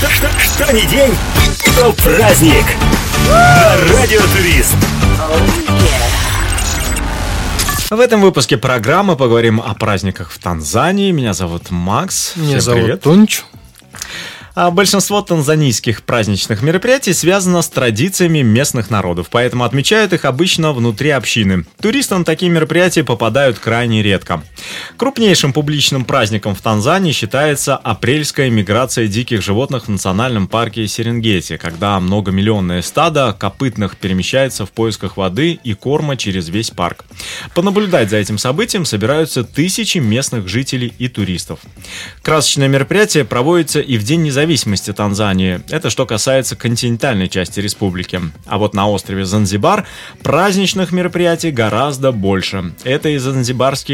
Что ни день, то праздник. На Радио Турист. В этом выпуске программы поговорим о праздниках в Танзании. Меня зовут Макс. Меня Всем привет. зовут Тонч. Большинство танзанийских праздничных мероприятий связано с традициями местных народов, поэтому отмечают их обычно внутри общины. Туристы на такие мероприятия попадают крайне редко. Крупнейшим публичным праздником в Танзании считается апрельская миграция диких животных в национальном парке Серенгети, когда многомиллионное стадо копытных перемещается в поисках воды и корма через весь парк. Понаблюдать за этим событием собираются тысячи местных жителей и туристов. Красочное мероприятие проводится и в День независимости Танзании. Это что касается континентальной части республики. А вот на острове Занзибар праздничных мероприятий гораздо больше. Это и занзибарские